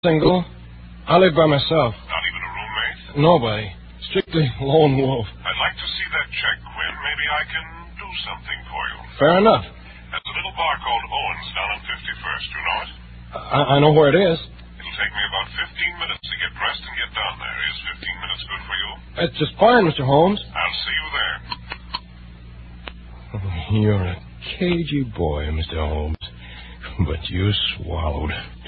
Single. I live by myself. Not even a roommate? Nobody. Strictly lone wolf. I'd like to see that check, Quinn. Maybe I can do something for you. Fair enough. There's a little bar called Owens down on 51st. You know it? I know where it is. It'll take me about 15 minutes to get dressed and get down there. Is 15 minutes good for you? That's just fine, Mr. Holmes. I'll see you there. You're a cagey boy, Mr. Holmes. But you swallowed.